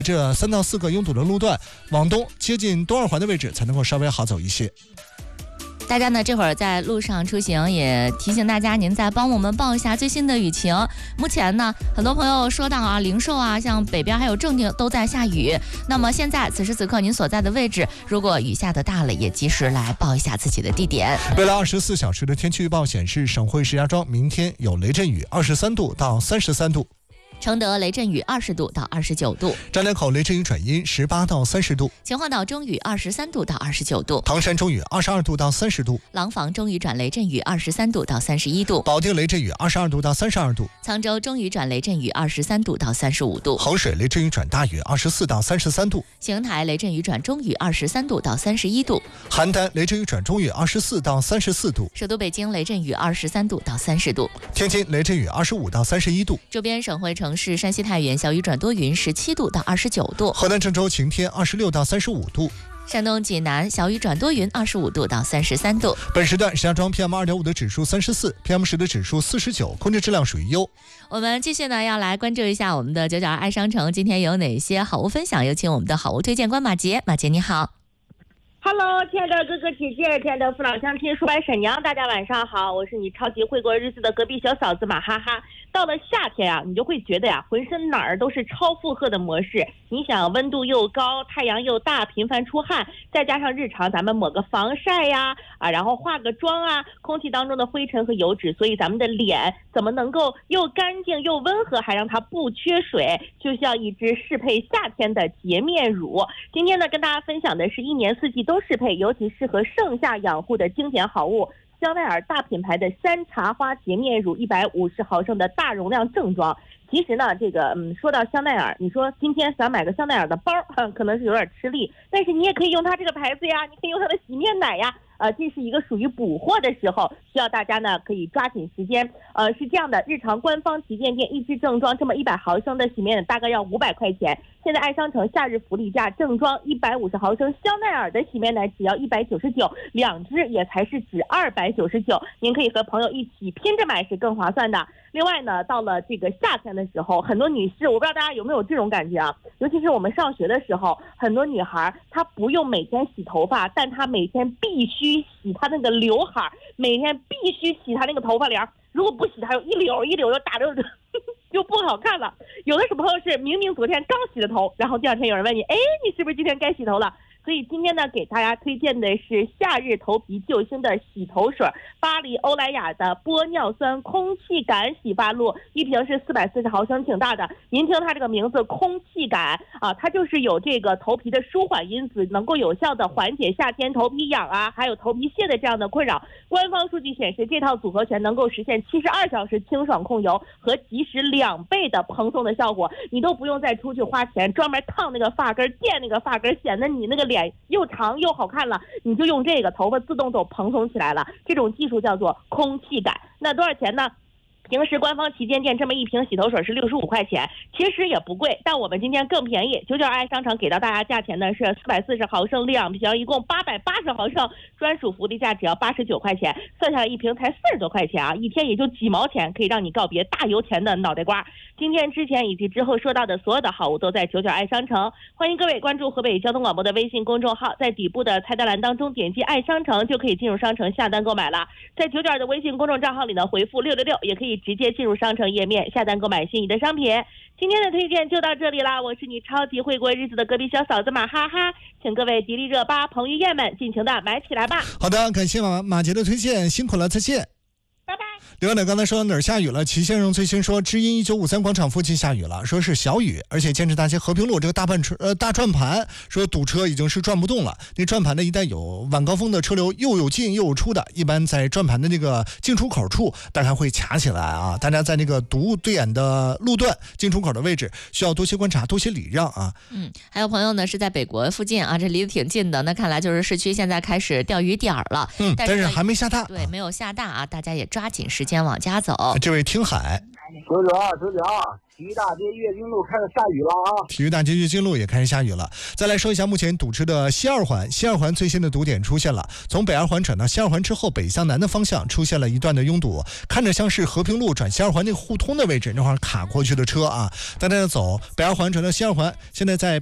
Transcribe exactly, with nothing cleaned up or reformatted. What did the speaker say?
这三到四个拥堵的路段，往东接近东二环的位置才能够稍微好走一些。 大家呢这会儿在路上出行，也提醒大家，您再帮我们报一下最新的雨情。目前呢，很多朋友说到啊，零售啊，像北边还有正定都在下雨。那么现在此时此刻您所在的位置，如果雨下的大了，也及时来报一下自己的地点。 未来二十四小时的天气预报显示，省会石家庄明天有雷阵雨，二十三度到三十三度。 承德雷阵雨二十度到二十九度， 张家口雷阵雨转阴十八到三十度， 秦皇岛中雨二十三度到二十九度， 唐山中雨二十二度到三十度， 廊坊中雨转雷阵雨二十三度到三十一度， 保定雷阵雨二十二度到三十二度， 沧州中雨转雷阵雨二十三度到三十五度， 衡水雷阵雨转大雨二十四到三十三度， 邢台雷阵雨转中雨二十三度到三十一度， 邯郸雷阵雨转中雨二十四到三十四度， 首都北京雷阵雨二十三度到三十度， 天津雷阵雨二十五到三十一度， 周边省会城市山西太原小雨转多云十七度到二十九度， 河南郑州晴天二十六到三十五度， 山东济南小雨转多云二十五度到三十三度。 本时段石家庄 P M 二点五 的指数三十四 ，P M 十 的指数四十九，空气质量属于优。 我们继续呢要来关注一下我们的九九二爱商城今天有哪些好物分享，有请我们的好物推荐官马杰。马杰你好。 Hello， 亲爱的哥哥姐姐，亲爱的父老乡亲、叔伯婶娘，大家晚上好，我是你超级会过日子的隔壁小嫂子马哈哈。到了夏天啊，你就会觉得呀，浑身哪儿都是超负荷的模式。你想，温度又高，太阳又大，频繁出汗，再加上日常咱们抹个防晒呀，啊，然后化个妆啊，空气当中的灰尘和油脂，所以咱们的脸怎么能够又干净又温和，还让它不缺水？就像一支适配夏天的洁面乳。今天呢，跟大家分享的是一年四季都适配，尤其适合盛夏养护的经典好物。香奈儿大品牌的山茶花洁面乳一百五十毫升的大容量正装。其实呢，这个嗯，说到香奈儿，你说今天想买个香奈儿的包，可能是有点吃力，但是你也可以用它这个牌子呀，你可以用它的洗面奶呀。呃，这是一个属于补货的时候，需要大家呢可以抓紧时间。呃，是这样的，日常官方旗舰店一支正装这么一百毫升的洗面奶大概要五百块钱，现在爱商城夏日福利价，正装一百五十毫升香奈儿的洗面奶只要一百九十九，两支也才是只二百九十九，您可以和朋友一起拼着买是更划算的。另外呢，到了这个夏天的时候，很多女士，我不知道大家有没有这种感觉啊，尤其是我们上学的时候，很多女孩她不用每天洗头发，但她每天必须洗她那个刘海，每天必须洗她那个头发帘，如果不洗它有一绺一绺就打着就不好看了。有的时候是明明昨天刚洗的头，然后第二天有人问你，哎，你是不是今天该洗头了？所以今天呢，给大家推荐的是夏日头皮救星的洗头水，巴黎欧莱雅的玻尿酸空气感洗发露，一瓶是四百四十毫升，挺大的。您听它这个名字空气感啊，它就是有这个头皮的舒缓因子，能够有效的缓解夏天头皮痒啊，还有头皮屑的这样的困扰。官方数据显示，这套组合拳能够实现七十二小时清爽控油和即时两倍的蓬松的效果，你都不用再出去花钱专门烫那个发根、垫那个发根，显得你那个脸又长又好看了，你就用这个，头发自动都蓬松起来了。这种技术叫做空气感。那多少钱呢？平时官方旗舰店这么一瓶洗头水是六十五块钱，其实也不贵，但我们今天更便宜，九九二爱商城给到大家价钱呢是四百四十毫升两瓶，一共八百八十毫升，专属福利价只要八十九块钱，算下来一瓶才四十多块钱啊，一天也就几毛钱，可以让你告别大油钱的脑袋瓜。今天之前以及之后说到的所有的好物都在九九爱商城，欢迎各位关注河北交通广播的微信公众号，在底部的菜单栏当中点击爱商城就可以进入商城下单购买了。在九九二的微信公众账号里呢，回复六六六也可以直接进入商城页面下单购买心仪的商品。今天的推荐就到这里啦，我是你超级会过日子的隔壁小嫂子马哈哈，请各位迪丽热巴、彭于晏们尽情的买起来吧。 好的，感谢马马杰的推荐，辛苦了，再见。 拜拜。 刘远刚才说哪儿下雨了？齐先生最新说，知音一九五三广场附近下雨了，说是小雨，而且建设大街和平路这个大半车呃大转盘，说堵车已经是转不动了。那转盘的一带有晚高峰的车流又有进又有出的，一般在转盘的那个进出口处，大概会卡起来啊。大家在那个堵点的路段进出口的位置，需要多些观察，多些礼让啊。 嗯，还有朋友呢是在北国附近啊，这离得挺近的，那看来就是市区现在开始钓鱼点了。 嗯，但是但是还没下大， 对，没有下大啊，大家也抓紧时间往家走。 这位听海， 九九二九九二，体育大街月经路开始下雨了啊！ 体育大街月经路也开始下雨了。再来说一下目前堵车的西二环，西二环最新的堵点出现了，从北二环转到西二环之后，北向南的方向出现了一段的拥堵，看着像是和平路转西二环那个互通的位置，那块卡过去的车啊，大家要走北二环转到西二环，现在在